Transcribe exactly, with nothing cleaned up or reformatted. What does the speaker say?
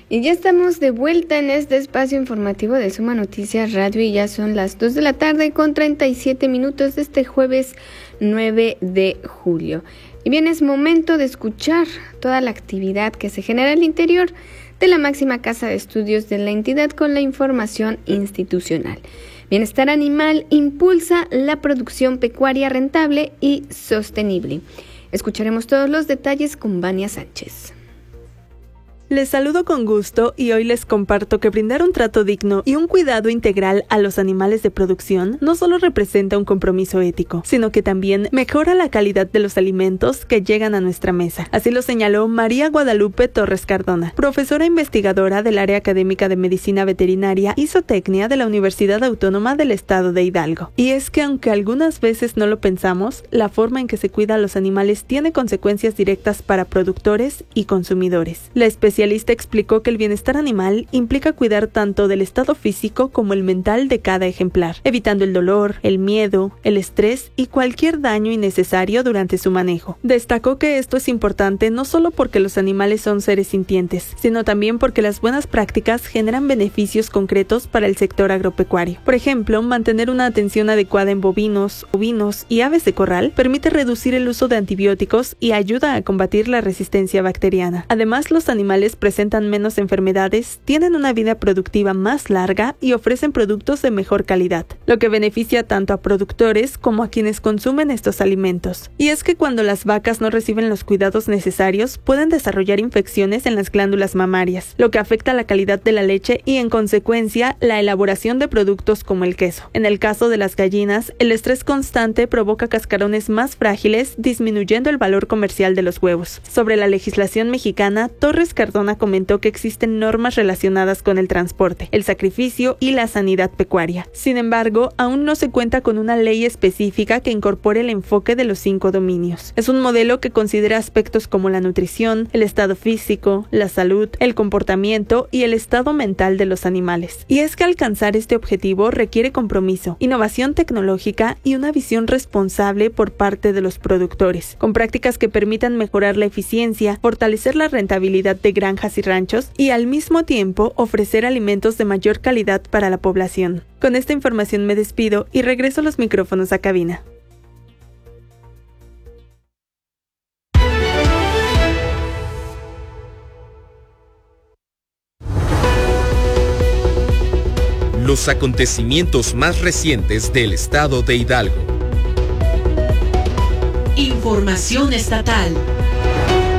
Y ya estamos de vuelta en este espacio informativo de Suma Noticias Radio y ya son las dos de la tarde con treinta y siete minutos de este jueves nueve de julio. Y bien, es momento de escuchar toda la actividad que se genera al interior de la máxima casa de estudios de la entidad con la información institucional. Bienestar Animal impulsa la producción pecuaria rentable y sostenible. Escucharemos todos los detalles con Vania Sánchez. Les saludo con gusto y hoy les comparto que brindar un trato digno y un cuidado integral a los animales de producción no solo representa un compromiso ético, sino que también mejora la calidad de los alimentos que llegan a nuestra mesa. Así lo señaló María Guadalupe Torres Cardona, profesora investigadora del área académica de Medicina Veterinaria y Zootecnia de la Universidad Autónoma del Estado de Hidalgo. Y es que aunque algunas veces no lo pensamos, la forma en que se cuida a los animales tiene consecuencias directas para productores y consumidores. La especie El especialista explicó que el bienestar animal implica cuidar tanto del estado físico como el mental de cada ejemplar, evitando el dolor, el miedo, el estrés y cualquier daño innecesario durante su manejo. Destacó que esto es importante no solo porque los animales son seres sintientes, sino también porque las buenas prácticas generan beneficios concretos para el sector agropecuario. Por ejemplo, mantener una atención adecuada en bovinos, ovinos y aves de corral permite reducir el uso de antibióticos y ayuda a combatir la resistencia bacteriana. Además, los animales presentan menos enfermedades, tienen una vida productiva más larga y ofrecen productos de mejor calidad, lo que beneficia tanto a productores como a quienes consumen estos alimentos. Y es que cuando las vacas no reciben los cuidados necesarios, pueden desarrollar infecciones en las glándulas mamarias, lo que afecta la calidad de la leche y en consecuencia la elaboración de productos como el queso. En el caso de las gallinas, el estrés constante provoca cascarones más frágiles, disminuyendo el valor comercial de los huevos. Sobre la legislación mexicana, Torres Cardona comentó que existen normas relacionadas con el transporte, el sacrificio y la sanidad pecuaria. Sin embargo, aún no se cuenta con una ley específica que incorpore el enfoque de los cinco dominios. Es un modelo que considera aspectos como la nutrición, el estado físico, la salud, el comportamiento y el estado mental de los animales. Y es que alcanzar este objetivo requiere compromiso, innovación tecnológica y una visión responsable por parte de los productores, con prácticas que permitan mejorar la eficiencia, fortalecer la rentabilidad de granjas y ranchos y al mismo tiempo ofrecer alimentos de mayor calidad para la población. Con esta información me despido y regreso los micrófonos a cabina. Los acontecimientos más recientes del estado de Hidalgo. Información estatal.